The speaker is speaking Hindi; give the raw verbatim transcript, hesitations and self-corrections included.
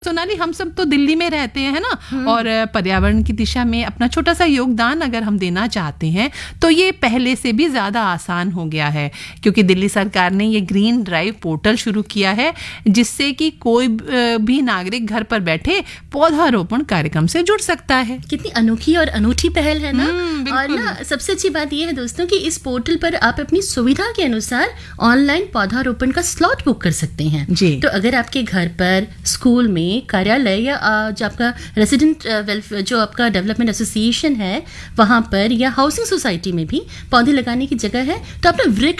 सोनाली, हम सब तो दिल्ली में रहते हैं, है ना, और पर्यावरण की दिशा में अपना छोटा सा योगदान अगर हम देना चाहते हैं तो ये पहले से भी ज़्यादा आसान हो गया है, क्योंकि दिल्ली सरकार ने ये ग्रीन ड्राइव पोर्टल शुरू किया है, जिससे कि कोई भी नागरिक घर पर बैठे पौधारोपण कार्यक्रम से जुड़ सकता है। कितनी अनोखी और अनूठी पहल है ना। और ना सबसे अच्छी बात यह है दोस्तों कि इस पोर्टल पर आप अपनी सुविधा के अनुसार ऑनलाइन पौधारोपण का स्लॉट बुक कर सकते हैं जी। तो अगर आपके घर पर, स्कूल में, कार्यालय या जो आपका रेसिडेंट वेलफेयर जो आपका डेवलपमेंट एसोसिएशन है वहां पर, या हाउसिंग सोसाइटी में भी पौधे लगाने की जगह है, तो आप ना वृक्ष